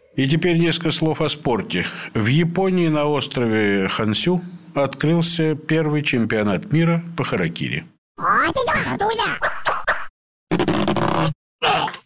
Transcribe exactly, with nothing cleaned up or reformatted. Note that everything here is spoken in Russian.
И теперь несколько слов о спорте. В Японии на острове Хонсю открылся первый чемпионат мира по харакири.